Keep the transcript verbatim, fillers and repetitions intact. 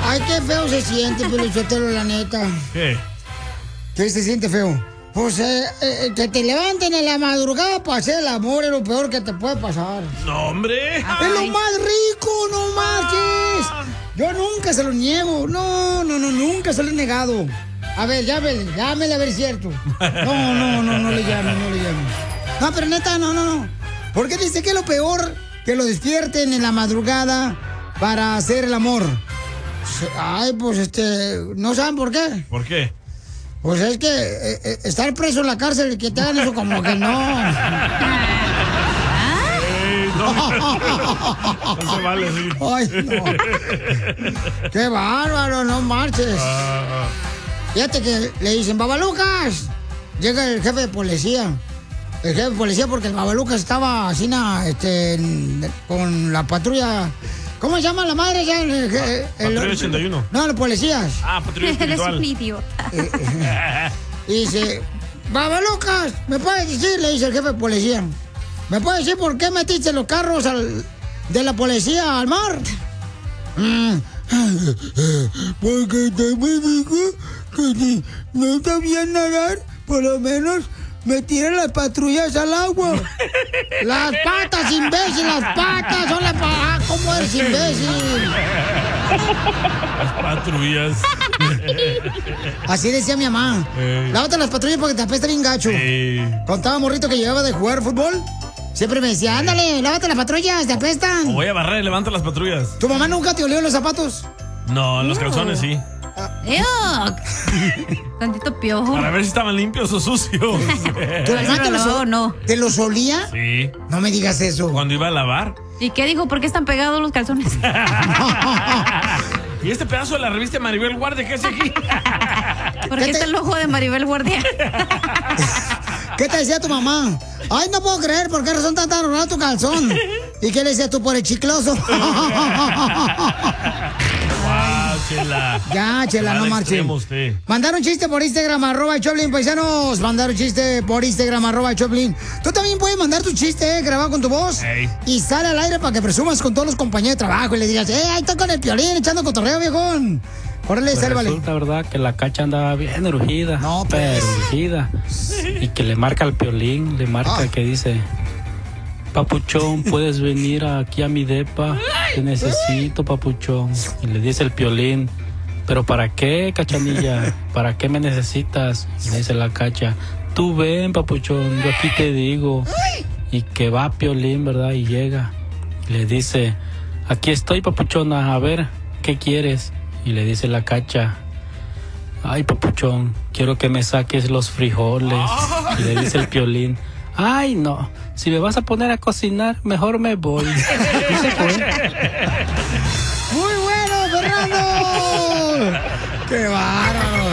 Ay, qué feo se siente, Pelichotelo, la neta. ¿Qué? ¿Qué se siente feo? Pues eh, eh, que te levanten en la madrugada para hacer el amor es lo peor que te puede pasar. No, hombre. Ay. Es lo más rico, no marches. Yo nunca se lo niego. No, no, no, nunca se lo he negado. A ver, llámele, llámele a ver si es cierto. No, no, no, no le llame, no le llame. No, pero neta, no, no, no. ¿Por qué dice que es lo peor que lo despierten en la madrugada para hacer el amor? Ay, pues este, ¿no saben por qué? ¿Por qué? Pues es que eh, eh, estar preso en la cárcel y que te hagan eso como que no. Ey, no. No se vale, sí. Ay, no. Qué bárbaro, no marches. Ah, ah. Fíjate que le dicen, Babalucas. Llega el jefe de policía. El jefe de policía porque el Babalucas estaba así na, este, en- con la patrulla. ¿Cómo se llama la madre? Ya, el, el- el- Patrulla ochenta y uno. No, los policías. Ah, patrulla Eres espiritual. un idiota. Y dice, Babalucas, ¿me puedes decir? Le dice el jefe de policía. ¿Me puedes decir por qué metiste los carros al- de la policía al mar? Mm. Porque te me dijo que si no sabía nadar, por lo menos me tiré las patrullas al agua. Las patas, imbécil, las patas son las patas. Ah, ¿cómo eres imbécil? Las patrullas. Así decía mi mamá. Ey. Lávate las patrullas porque te apesta bien gacho. Sí. Contaba morrito que llegaba de jugar fútbol. Siempre me decía, ándale, lávate las patrullas, te apestan. O voy a barrer, levanta las patrullas. ¿Tu mamá nunca te olió los zapatos? No, los calzones sí. ¡Ew! Tantito piojo. Para ver si estaban limpios o sucios. ¿Tu mamá te los, No, no. ¿te los olía? Sí. No me digas eso. Cuando iba a lavar. ¿Y qué dijo? ¿Por qué están pegados los calzones? ¿Y este pedazo de la revista Maribel Guardia qué hace aquí? ¿Por ¿Qué qué te- está el ojo de Maribel Guardia? ¿Qué te decía tu mamá? Ay, no puedo creer, ¿por qué razón está tan raro tu calzón? ¿Y qué le decías tú por el chicloso? Wow, chela. Ya, chela, Va no al marche. extremo usted. Mandaron chiste por Instagram, arroba Choplin, paisanos. Mandaron chiste por Instagram, arroba Choplin. Tú también puedes mandar tu chiste, eh, grabado con tu voz. Ey. Y sale al aire para que presumas con todos los compañeros de trabajo y le digas, eh, ahí está con el Piolín, echando cotorreo, viejón. Órale, Pues sálvale. resulta, ¿verdad? Que la cacha andaba bien urgida. No, pero pues. urgida. Y que le marca al Piolín, le marca Ah. que dice, Papuchón, ¿puedes venir aquí a mi depa? Te necesito, Papuchón. Y le dice el Piolín, ¿pero para qué, Cachanilla? ¿Para qué me necesitas? Y le dice la cacha, tú ven, Papuchón, yo aquí te digo. Y que va Piolín, ¿verdad? Y llega. Y le dice, aquí estoy, Papuchona, a ver, ¿qué quieres? Y le dice la cacha, ay, Papuchón, quiero que me saques los frijoles. Y le dice el Piolín, ay, no, si me vas a poner a cocinar, mejor me voy. Y se fue.